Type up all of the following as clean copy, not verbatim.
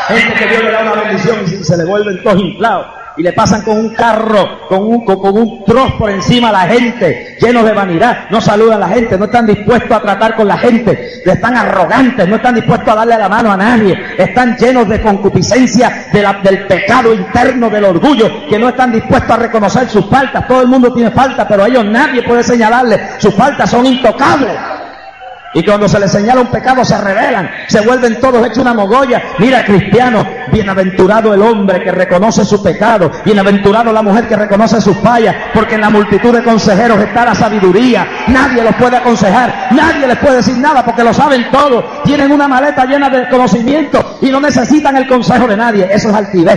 Gente que Dios le da una bendición y se le vuelven todos inflados. Y le pasan con un carro, con un troz por encima a la gente, llenos de vanidad. No saludan a la gente, no están dispuestos a tratar con la gente. Están arrogantes, no están dispuestos a darle la mano a nadie. Están llenos de concupiscencia del pecado interno, del orgullo, que no están dispuestos a reconocer sus faltas. Todo el mundo tiene faltas, pero a ellos nadie puede señalarles. Sus faltas son intocables. Y cuando se les señala un pecado se rebelan, se vuelven todos hechos una mogolla. Mira, cristiano, bienaventurado el hombre que reconoce su pecado, bienaventurado la mujer que reconoce sus fallas, porque en la multitud de consejeros está la sabiduría. Nadie los puede aconsejar, nadie les puede decir nada porque lo saben todo. Tienen una maleta llena de conocimiento y no necesitan el consejo de nadie. Eso es altivez.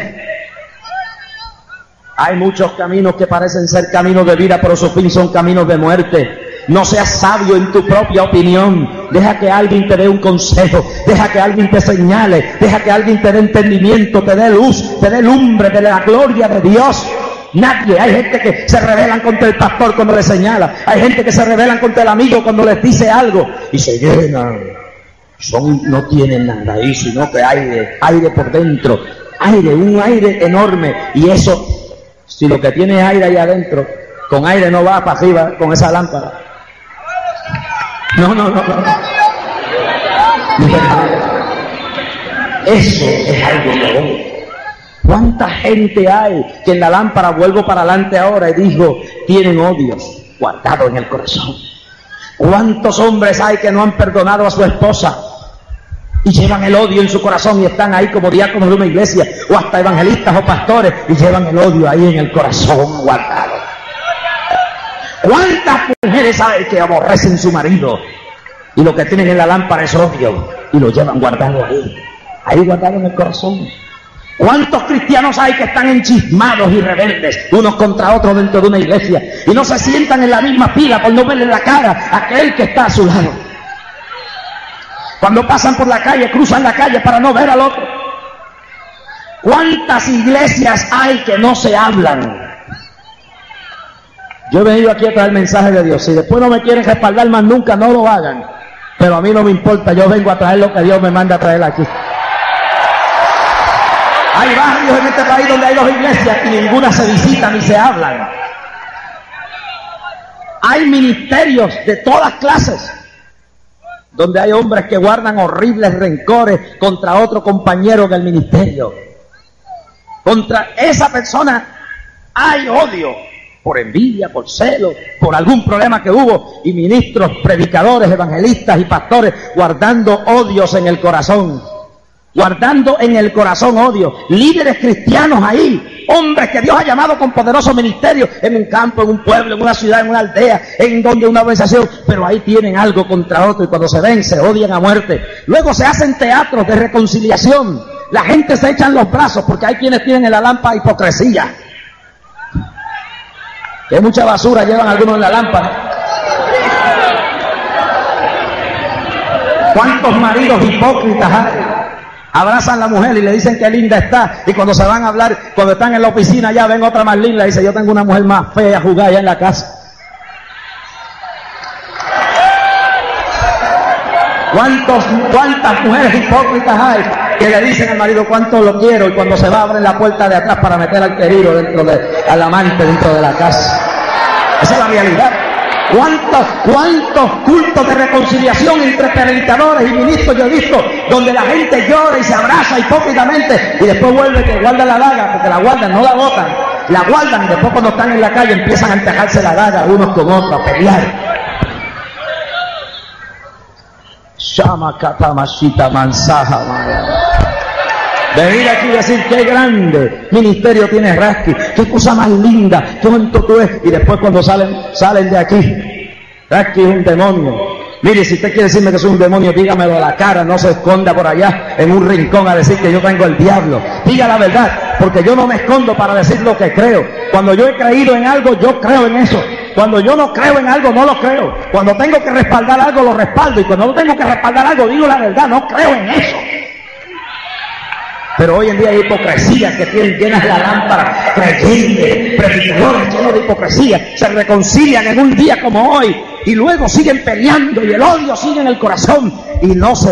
Hay muchos caminos que parecen ser caminos de vida, pero su fin son caminos de muerte. No seas sabio en tu propia opinión. Deja que alguien te dé un consejo. Deja que alguien te señale. Deja que alguien te dé entendimiento, te dé luz, te dé lumbre de la gloria de Dios. Nadie. Hay gente que se rebelan contra el pastor cuando le señala. Hay gente que se rebelan contra el amigo cuando les dice algo. Y se llenan. No tienen nada ahí, sino que aire por dentro. Un aire enorme. Y eso, si lo que tiene es aire ahí adentro, con aire no va para arriba con esa lámpara. No. Eso es algo nuevo. ¿Cuánta gente hay que en la lámpara, vuelvo para adelante ahora y digo, tienen odios guardados en el corazón? ¿Cuántos hombres hay que no han perdonado a su esposa y llevan el odio en su corazón y están ahí como diáconos de una iglesia o hasta evangelistas o pastores y llevan el odio ahí en el corazón guardado? ¿Cuántas mujeres hay que aborrecen a su marido y lo que tienen en la lámpara es odio y lo llevan guardado ahí guardado en el corazón? ¿Cuántos cristianos hay que están enchismados y rebeldes unos contra otros dentro de una iglesia y no se sientan en la misma fila por no verle la cara a aquel que está a su lado? Cuando pasan por la calle, cruzan la calle para no ver al otro. ¿Cuántas iglesias hay que no se hablan? Yo he venido aquí a traer el mensaje de Dios. Si después no me quieren respaldar más nunca, no lo hagan. Pero a mí no me importa, yo vengo a traer lo que Dios me manda a traer aquí. Hay barrios en este país donde hay 2 iglesias y ninguna se visita ni se hablan. Hay ministerios de todas clases donde hay hombres que guardan horribles rencores contra otro compañero del ministerio. Contra esa persona hay odio. Por envidia, por celo, por algún problema que hubo, y ministros, predicadores, evangelistas y pastores guardando odios en el corazón, guardando en el corazón odio, líderes cristianos ahí, hombres que Dios ha llamado con poderoso ministerio, en un campo, en un pueblo, en una ciudad, en una aldea, en donde una organización, pero ahí tienen algo contra otro y cuando se ven se odian a muerte. Luego se hacen teatros de reconciliación, la gente se echa en los brazos porque hay quienes tienen en la lámpara hipocresía. Que mucha basura llevan algunos en la lámpara. ¿Cuántos maridos hipócritas hay? Abrazan a la mujer y le dicen que linda está, y cuando se van a hablar, cuando están en la oficina ya ven otra más linda y dice, yo tengo una mujer más fea jugada allá en la casa. ¿Cuántas mujeres hipócritas hay que le dicen al marido cuánto lo quiero y cuando se va abren la puerta de atrás para meter al querido al amante dentro de la casa? Esa es la realidad. ¿Cuántos cultos de reconciliación entre predicadores y ministros yo he visto donde la gente llora y se abraza hipócritamente y después vuelve que guarda la daga, porque la guardan, no la botan, la guardan y después cuando están en la calle empiezan a encajarse la daga unos con otros, a pelear? Shama katamashita mansaja maya. Venir aquí y decir qué grande ministerio tiene Rasky, qué cosa más linda, qué bonito tú es, y después cuando salen de aquí, Rasky es un demonio. Mire, si usted quiere decirme que soy un demonio, dígamelo a la cara, no se esconda por allá en un rincón a decir que yo tengo el diablo. Diga la verdad, porque yo no me escondo para decir lo que creo. Cuando yo he creído en algo, yo creo en eso. Cuando yo no creo en algo, no lo creo. Cuando tengo que respaldar algo, lo respaldo. Y cuando no tengo que respaldar algo, digo la verdad, no creo en eso. Pero hoy en día hay hipocresía que tienen llenas la lámpara, creyentes, predicadores llenos de hipocresía, se reconcilian en un día como hoy y luego siguen peleando y el odio sigue en el corazón y no se